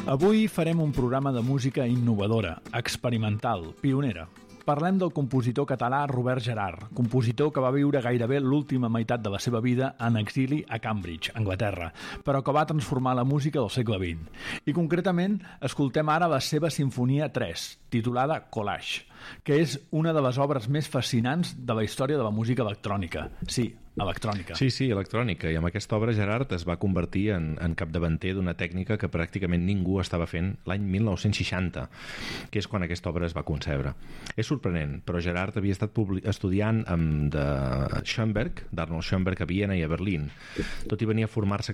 Avui farem un programa de música innovadora, experimental, pionera. Parlem del compositor català Robert Gerhard, compositor que va viure gairebé l'última meitat de la seva vida en exili a Cambridge, Anglaterra, però que va transformar la música del segle XX. I concretament, escoltem ara la seva Simfonia 3, titulada Collage, que és una de les obres més fascinants de la història de la música electrònica. Sí, electrònica. Sí, electrònica. I amb aquesta obra Gerhard es va convertir en capdavanter d'una tècnica que pràcticament ningú estava fent l'any 1960, que és quan aquesta obra es va concebre. És sorprenent, però Gerhard havia estat estudiant amb d'Arnold Schoenberg a Viena i a Berlín. Tot i venir a formar-se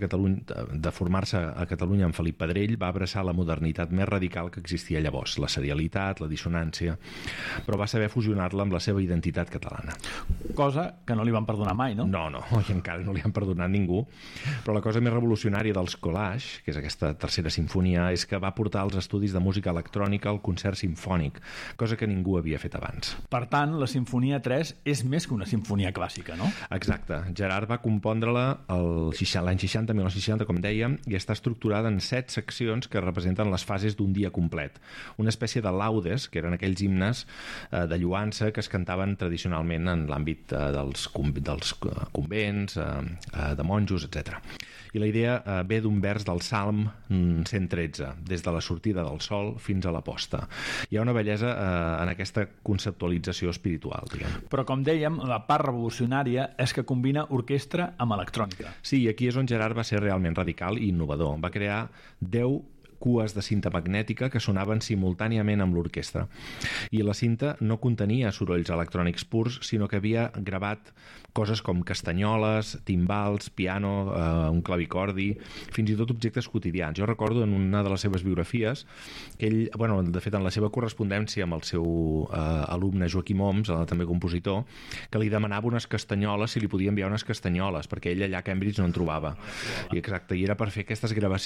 a Catalunya amb Felip Pedrell, va abraçar la modernitat més radical que existia llavors, la serialitat, la dissonància, però va saber fusionar-la amb la seva identitat catalana. Cosa que no li van perdonar mai, no? No, i encara no li han perdonat ningú. Però la cosa més revolucionària dels Collage, que és aquesta tercera sinfonia, és que va portar als estudis de música electrònica al concert simfònic, cosa que ningú havia fet abans. Per tant, la Simfonia 3 és més que una sinfonia clàssica, no? Exacte. Gerhard va compondre-la l'any 60, 1960, com dèiem, i està estructurada en 7 seccions que representen les fases d'un dia complet. Una espècie de laudes, que eren aquells himnes de lloança que es cantaven tradicionalment en l'àmbit dels convents, de monjos, etc. I la idea ve d'un vers del Salm 113, des de la sortida del sol fins a la posta. Hi ha una bellesa en aquesta conceptualització espiritual, diguem. Però, com dèiem, la part revolucionària és que combina orquestra amb electrònica. Sí, i aquí és on Gerhard va ser realment radical i innovador. Va crear 10 cues de cinta magnètica que sonaven simultàniament amb l'orquestra. I la cinta no contenia sorolls electrònics purs, sinó que havia gravat coses com castanyoles, timbals, piano, un clavicordi, fins i tot objectes quotidians. Jo recordo en una de les seves biografies que ell, de fet en la seva correspondència amb el seu alumne Joaquim Oms, també compositor, que li demanava unes castanyoles, si li podia enviar unes castanyoles, perquè ell allà a Cambridge no en trobava. I exacte, i era per fer aquestes gravacions